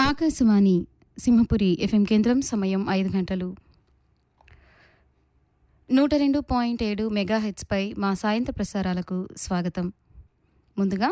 Akashvani Simhapuri FM కేంద్రం. సమయం 5 గంటలు. 102.7 మెగాహెర్ట్జ్పై మా సాయంత్ర ప్రసారాలకు స్వాగతం. ముందుగా